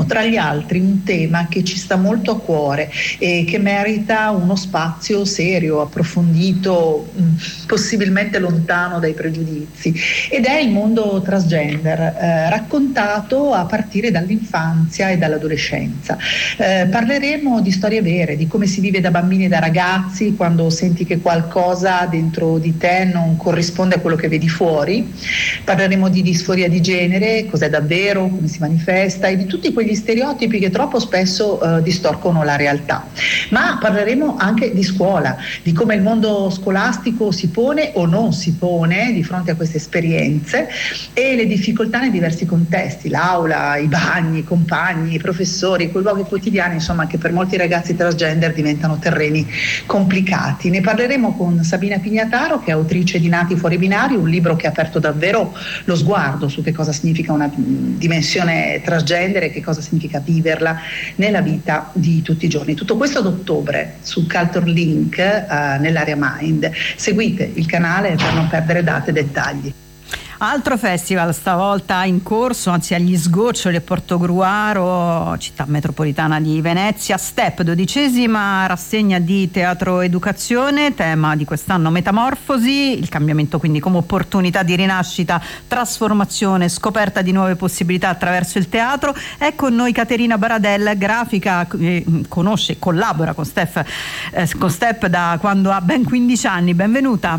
sono tra gli altri un tema che ci sta molto a cuore e che merita uno spazio serio, approfondito, possibilmente lontano dai pregiudizi, ed è il mondo transgender, raccontato a partire dall'infanzia e dall'adolescenza. Parleremo di storie vere, di come si vive da bambini e da ragazzi quando senti che qualcosa dentro di te non corrisponde a quello che vedi fuori. Parleremo di disforia di genere, cos'è davvero, come si manifesta, e di tutti quegli stereotipi che troppo spesso distorcono la realtà. Ma parleremo anche di scuola, di come il mondo scolastico si pone o non si pone di fronte a queste esperienze e le difficoltà nei diversi contesti, l'aula, i bagni, i compagni, i professori, quei luoghi quotidiani, insomma, che per molti ragazzi transgender diventano terreni complicati. Ne parleremo con Sabina Pignataro, che è autrice di Nati fuori binario, un libro che ha aperto davvero lo sguardo su che cosa significa una dimensione transgender e che cosa significa viverla nella vita di tutti i giorni. Tutto questo ad ottobre su Culture Link nell'area Mind. Seguite il canale per non perdere date e dettagli. Altro festival stavolta in corso, anzi agli sgoccioli a Portogruaro, città metropolitana di Venezia. Step, 12ª rassegna di teatro educazione, tema di quest'anno metamorfosi, il cambiamento quindi come opportunità di rinascita, trasformazione, scoperta di nuove possibilità attraverso il teatro. È con noi Caterina Baradel, grafica, conosce e collabora con Step da quando ha ben 15 anni. Benvenuta.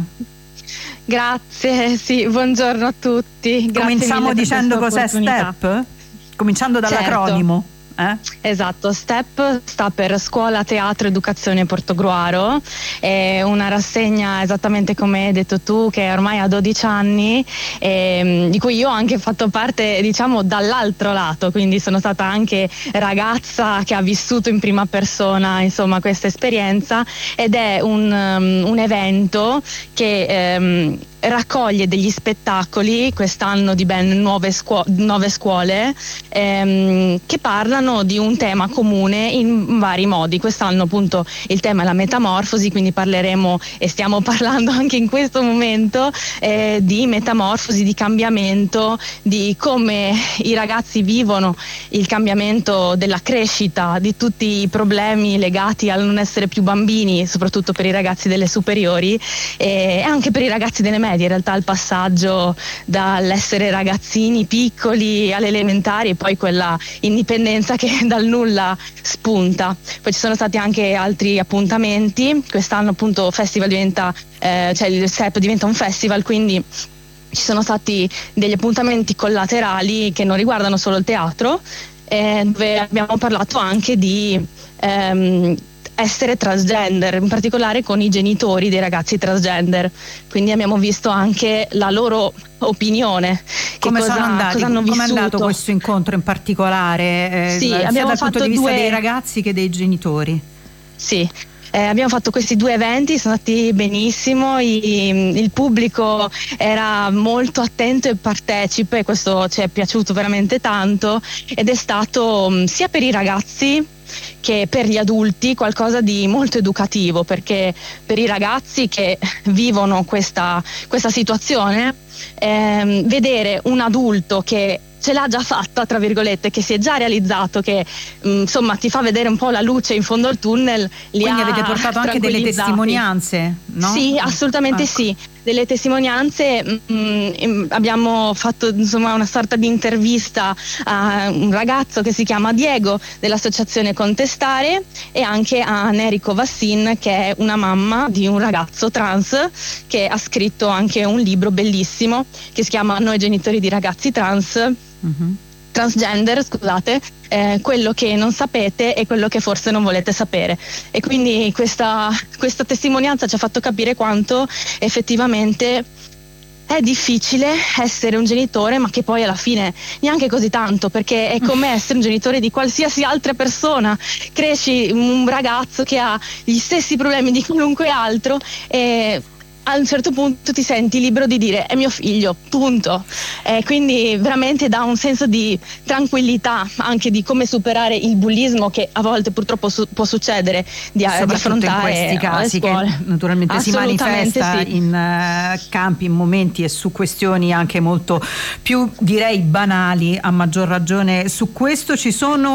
Grazie, sì, buongiorno a tutti. Cominciamo dicendo cos'è Step? Cominciando dall'acronimo. Esatto, STEP sta per Scuola Teatro Educazione Portogruaro, è una rassegna esattamente come hai detto tu, che ormai ha 12 anni, di cui io ho anche fatto parte, diciamo, dall'altro lato, quindi sono stata anche ragazza che ha vissuto in prima persona, insomma, questa esperienza, ed è un evento che raccoglie degli spettacoli quest'anno di ben 9 scuole che parlano di un tema comune in vari modi. Quest'anno appunto il tema è la metamorfosi, quindi parleremo e stiamo parlando anche in questo momento di metamorfosi, di cambiamento, di come i ragazzi vivono il cambiamento della crescita, di tutti i problemi legati al non essere più bambini, soprattutto per i ragazzi delle superiori e anche per i ragazzi delle medie. In realtà il passaggio dall'essere ragazzini piccoli alle elementari e poi quella indipendenza che dal nulla spunta. Poi ci sono stati anche altri appuntamenti. Quest'anno appunto festival diventa, cioè il STEP diventa un festival, quindi ci sono stati degli appuntamenti collaterali che non riguardano solo il teatro, dove abbiamo parlato anche di essere transgender, in particolare con i genitori dei ragazzi transgender, quindi abbiamo visto anche la loro opinione. Come sono andati? Come è andato questo incontro in particolare? Sì, sia abbiamo dal fatto punto di vista dei ragazzi che dei genitori? Sì. Abbiamo fatto questi 2 eventi, sono andati benissimo, il pubblico era molto attento e partecipe, questo ci è piaciuto veramente tanto, ed è stato sia per i ragazzi che per gli adulti qualcosa di molto educativo, perché per i ragazzi che vivono questa situazione, vedere un adulto che ce l'ha già fatta, tra virgolette, che si è già realizzato, che insomma ti fa vedere un po' la luce in fondo al tunnel. Quindi avete portato anche delle testimonianze, no? Sì, assolutamente sì, delle testimonianze. Abbiamo fatto insomma una sorta di intervista a un ragazzo che si chiama Diego dell'associazione Contestare e anche a Nerico Vassin, che è una mamma di un ragazzo trans che ha scritto anche un libro bellissimo che si chiama Noi genitori di ragazzi transgender, scusate, quello che non sapete e quello che forse non volete sapere. E quindi questa testimonianza ci ha fatto capire quanto effettivamente è difficile essere un genitore, ma che poi alla fine neanche così tanto, perché è come essere un genitore di qualsiasi altra persona. Cresci un ragazzo che ha gli stessi problemi di qualunque altro e a un certo punto ti senti libero di dire è mio figlio, punto. Quindi veramente dà un senso di tranquillità, anche di come superare il bullismo che a volte purtroppo può succedere di affrontare in questi casi, che naturalmente si manifesta in campi, in momenti e su questioni anche molto più, direi, banali, a maggior ragione. Su questo ci sono